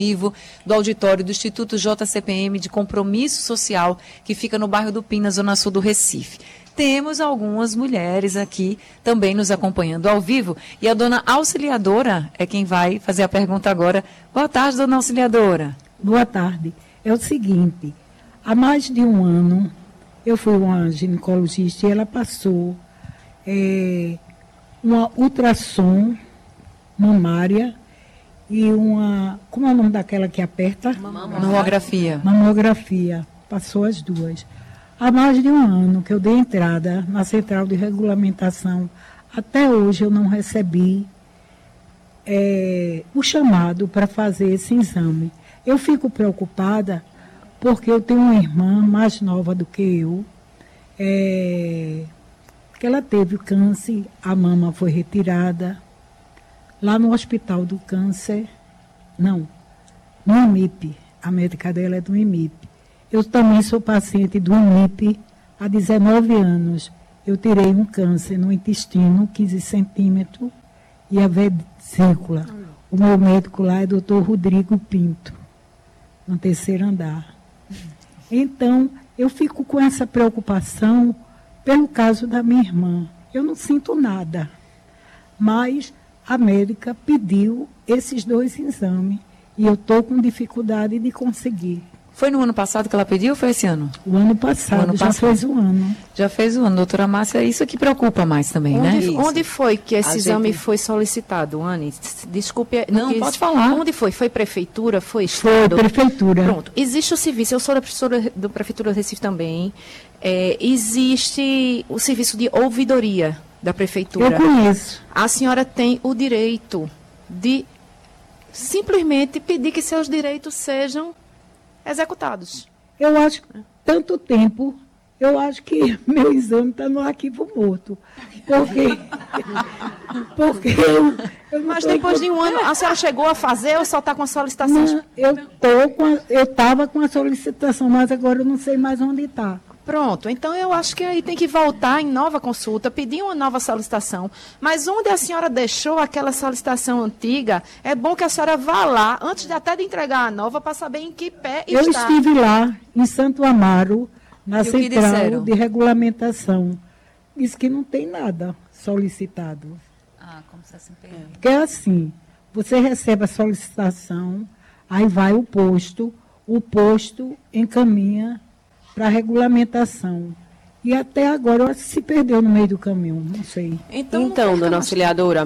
vivo do auditório do Instituto JCPM de Compromisso Social, que fica no bairro do Pina, zona sul do Recife. Temos algumas mulheres aqui também nos acompanhando ao vivo e a dona Auxiliadora é quem vai fazer a pergunta agora. Boa tarde, dona Auxiliadora. Boa tarde. É o seguinte, há mais de um ano eu fui uma ginecologista e ela passou uma ultrassom mamária e uma, como é o nome daquela que aperta? Mamografia. Mamografia, passou as duas. Há mais de um ano que eu dei entrada na central de regulamentação, até hoje eu não recebi o chamado para fazer esse exame. Eu fico preocupada porque eu tenho uma irmã mais nova do que eu, que ela teve câncer, a mama foi retirada, lá no Hospital do Câncer, no IMIP, a médica dela é do IMIP. Eu também sou paciente do IMIP há 19 anos. Eu tirei um câncer no intestino, 15 centímetros, e a vesícula. O meu médico lá é Dr. Rodrigo Pinto, no 3º andar. Então, eu fico com essa preocupação pelo caso da minha irmã. Eu não sinto nada, mas a médica pediu esses 2 exames e eu estou com dificuldade de conseguir. Foi no ano passado que ela pediu ou foi esse ano? O ano passado, já fez um ano. Já fez um ano, doutora Márcia, isso que preocupa mais também, né? Onde foi que esse exame foi solicitado, Anne? Desculpe. Não, pode falar. Onde foi? Foi prefeitura? Foi estado? Foi prefeitura. Pronto. Existe o serviço, eu sou da professora do Prefeitura do Recife também, existe o serviço de ouvidoria da prefeitura. Eu conheço. A senhora tem o direito de simplesmente pedir que seus direitos sejam executados. Eu acho que tanto tempo, eu acho que meu exame está no arquivo morto. Porque eu não. Mas depois de um ano, a senhora chegou a fazer ou só está com a solicitação? Não, eu estava com a solicitação, mas agora eu não sei mais onde está. Pronto, então eu acho que aí tem que voltar em nova consulta, pedir uma nova solicitação. Mas onde a senhora deixou aquela solicitação antiga, é bom que a senhora vá lá, antes até de entregar a nova, para saber em que pé está. Eu estive lá, em Santo Amaro, na central de regulamentação. Diz que não tem nada solicitado. Como se assim pegou. Porque é assim, você recebe a solicitação, aí vai o posto encaminha para a regulamentação. E até agora, eu acho que se perdeu no meio do caminho, não sei. Então dona Auxiliadora,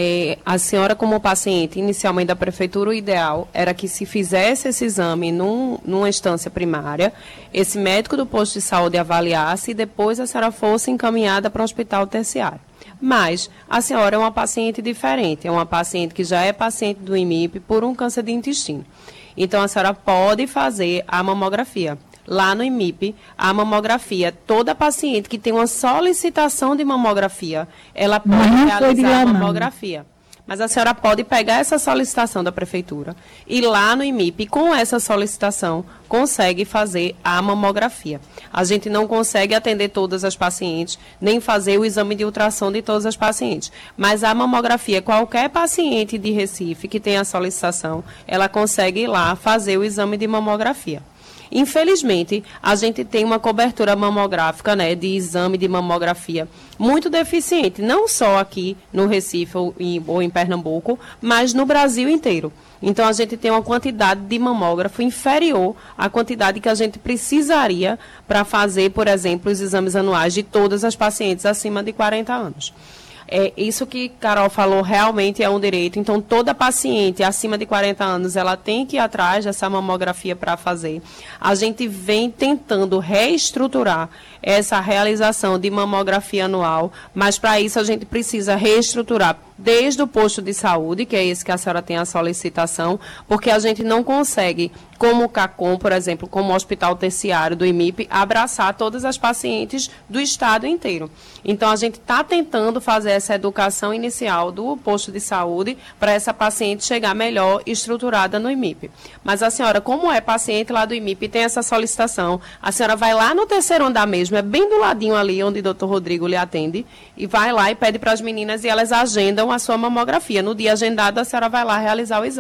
a senhora como paciente, inicialmente da prefeitura, o ideal era que se fizesse esse exame numa instância primária, esse médico do posto de saúde avaliasse e depois a senhora fosse encaminhada para o hospital terciário. Mas a senhora é uma paciente diferente, é uma paciente que já é paciente do IMIP por um câncer de intestino. Então, a senhora pode fazer a mamografia. Lá no IMIP, a mamografia, toda paciente que tem uma solicitação de mamografia, ela pode realizar a mamografia. Mas a senhora pode pegar essa solicitação da prefeitura e lá no IMIP, com essa solicitação, consegue fazer a mamografia. A gente não consegue atender todas as pacientes, nem fazer o exame de ultrassom de todas as pacientes. Mas a mamografia, qualquer paciente de Recife que tenha a solicitação, ela consegue ir lá fazer o exame de mamografia. Infelizmente, a gente tem uma cobertura mamográfica, de exame de mamografia muito deficiente, não só aqui no Recife ou em Pernambuco, mas no Brasil inteiro. Então, a gente tem uma quantidade de mamógrafo inferior à quantidade que a gente precisaria para fazer, por exemplo, os exames anuais de todas as pacientes acima de 40 anos. Isso que Carol falou realmente é um direito. Então, toda paciente acima de 40 anos, ela tem que ir atrás dessa mamografia para fazer. A gente vem tentando reestruturar essa realização de mamografia anual, mas para isso a gente precisa reestruturar desde o posto de saúde, que é esse que a senhora tem a solicitação, porque a gente não consegue, como o CACOM, por exemplo, como o Hospital Terciário do IMIP, abraçar todas as pacientes do estado inteiro. Então, a gente está tentando fazer essa educação inicial do posto de saúde para essa paciente chegar melhor estruturada no IMIP. Mas a senhora, como é paciente lá do IMIP, tem essa solicitação, a senhora vai lá no 3º andar mesmo, é bem do ladinho ali onde o Dr. Rodrigo lhe atende, e vai lá e pede para as meninas e elas agendam a sua mamografia. No dia agendado, a senhora vai lá realizar o exame.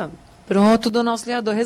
Pronto, dona Auxiliadora.